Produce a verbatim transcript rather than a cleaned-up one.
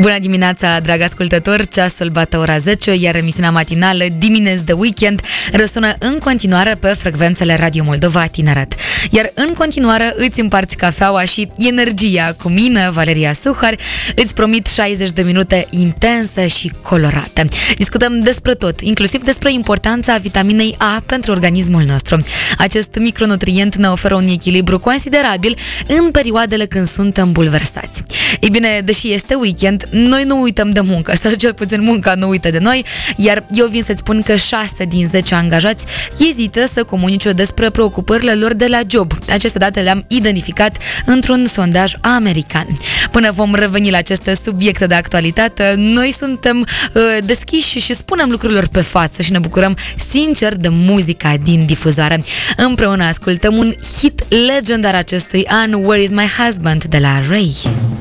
Bună dimineața, dragi ascultători! Ceasul bate ora zece, iar emisiunea matinală Dimineți de Weekend răsună în continuare pe frecvențele Radio Moldova Tineret. Iar în continuare îți împarți cafeaua și energia cu mine, Valeria Suhar. Îți promit șaizeci de minute intense și colorate. Discutăm despre tot, inclusiv despre importanța vitaminei A pentru organismul nostru. Acest micronutrient ne oferă un echilibru considerabil în perioadele când suntem bulversați. Ei bine, deși este weekend, noi nu uităm de muncă, sau cel puțin munca nu uită de noi, iar eu vin să-ți spun că șase din zece angajați ezită să comunice despre preocupările lor de la job. Aceste date le-am identificat într-un sondaj american. Până vom reveni la aceste subiecte de actualitate, noi suntem uh, deschiși și spunem lucrurilor pe față și ne bucurăm sincer de muzica din difuzare. Împreună ascultăm un hit legendar acestui an, Where is my husband, de la Ray.